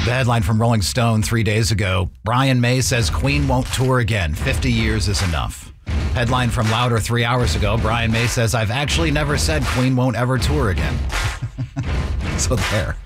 The headline from Rolling Stone 3 days ago, Brian May says Queen won't tour again. 50 years is enough. Headline from Louder 3 hours ago, Brian May says, I've actually never said Queen won't ever tour again. So there.